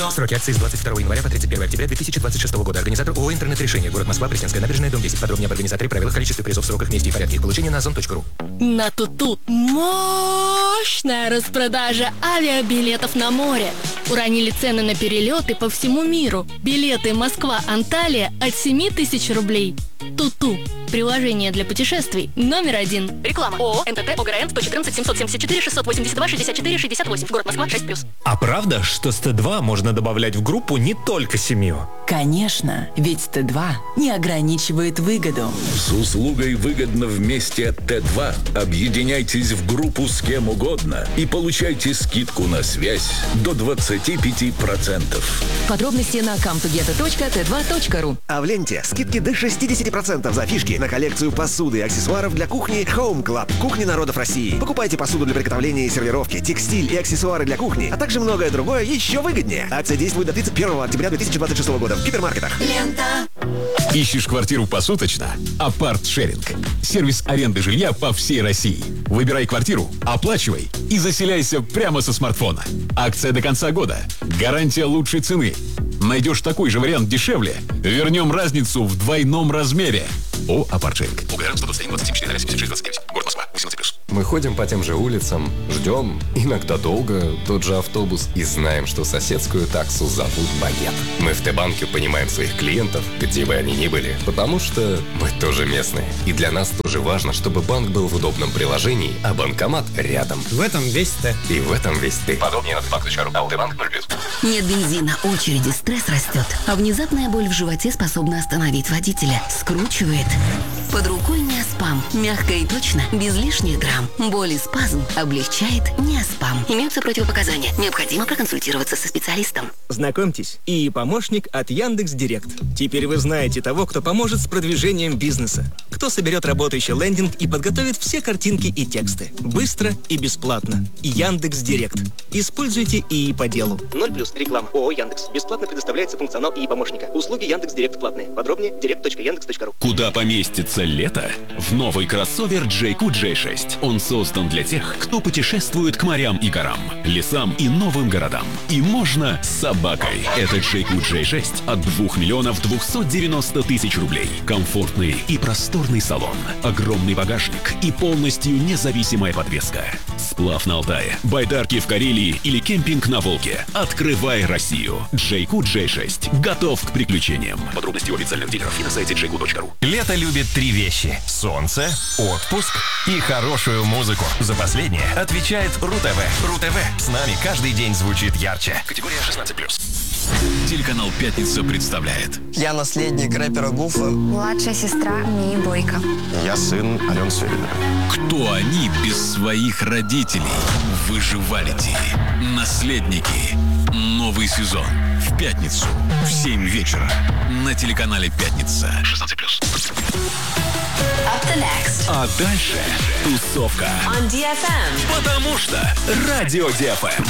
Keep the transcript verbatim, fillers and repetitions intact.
Сроки акции с двадцать второго января по тридцать первого октября две тысячи двадцать шестого года. Организатор ООО «Интернет-решение». Город Москва, Пресненская набережная, дом десять. Подробнее об организаторе, правилах, количестве призов, сроках, месте и порядке их получения на озон точка ру. На Туту мощная распродажа авиабилетов на море. Уронили цены на перелеты по всему миру. Билеты Москва-Анталия от семи тысяч рублей. Туту. Приложение для путешествий номер один. Реклама. ООО эн тэ тэ ОГРН сто четырнадцать семьсот семьдесят четыре шестьсот восемьдесят два шестьдесят четыре шестьдесят восемь. Город Москва, шесть плюс. А правда, что с Т два можно добавлять в группу не только семью? Конечно, ведь Т два не ограничивает выгоду. С услугой «Выгодно вместе» Т два объединяйтесь в группу с кем угодно и получайте скидку на связь до двадцать пять процентов. Подробности на камтугета точка тэ два точка ру. А в ленте скидки до шестьдесят процентов за фишки на коллекцию посуды и аксессуаров для кухни Home Club. Кухни народов России. Покупайте посуду для приготовления и сервировки, текстиль и аксессуары для кухни, а также многое другое еще выгоднее. Акция действует до тридцать первого октября две тысячи двадцать шестого года в гипермаркетах. Лента. Ищешь квартиру посуточно? Апарт-шеринг. Сервис аренды жилья по всей России. Выбирай квартиру, оплачивай и заселяйся прямо со смартфона. Акция до конца года. Гарантия лучшей цены. Найдешь такой же вариант дешевле, вернем разницу в двойном размере. О, Апарт-шеринг. ОГРН сто двадцать один двадцать семь четыре семьдесят шесть двадцать девять. Город Москва, восемнадцать плюс. Мы ходим по тем же улицам, ждем, иногда долго, тот же автобус и знаем, что соседскую таксу зовут Багет. Мы в Т-банке понимаем своих клиентов, где бы они ни были, потому что мы тоже местные. И для нас тоже важно, чтобы банк был в удобном приложении, а банкомат рядом. В этом весь Т. И в этом весь ты. Подробнее на тбанк точка ру. А Т-банк ноль плюс. Нет бензина, очереди, стресс растет. А внезапная боль в животе способна остановить водителя. Скручивает. Под рукой Неоспам. Мягко и точно, без лишних драм. Боль и спазм облегчает Неоспам. Имеются противопоказания. Необходимо проконсультироваться со специалистом. Знакомьтесь, и помощник от Яндекс.Директ. Теперь вы знаете того, кто поможет с продвижением бизнеса. Кто соберет работающий лендинг и подготовит все картинки и тексты. Быстро и бесплатно. Яндекс.Директ. Используйте ИИ по делу. ноль плюс. Реклама. ООО Яндекс. Бесплатно предоставляется функционал ИИ помощника. Услуги Яндекс.Директ платные. Подробнее директ точка яндекс точка ру. Куда поместится лето? В новый кроссовер джей кью джей шесть. Он создан для тех, кто путешествует к морям и горам, лесам и новым городам. И можно с собакой. Это джей кью джей шесть от двух миллионов двухсот девяноста тысяч рублей. Комфортный и просторный салон, огромный багажник и полностью независимая подвеска. Сплав на Алтае, байдарки в Карелии или кемпинг на Волге. Открывай Россию. джей кью джей шесть. Готов к приключениям. Подробности у официальных дилеров и на сайте джей кью точка ру. Лето любит три вещи: солнце, отпуск и хорошую музыку. За последнее отвечает РУ-ТВ. РУ-ТВ с нами каждый день звучит ярче. Категория шестнадцать плюс. Телеканал «Пятница» представляет. Я наследник рэпера Гуфа. Младшая сестра Мии Бойко. Я сын Алены Севиной. Кто они без своих родителей? Выживалити. Наследники. Новый сезон. В пятницу. В семь вечера. На телеканале «Пятница». шестнадцать плюс. Up the next. А дальше тусовка. On ди эф эм. Потому что Радио ди эф эм.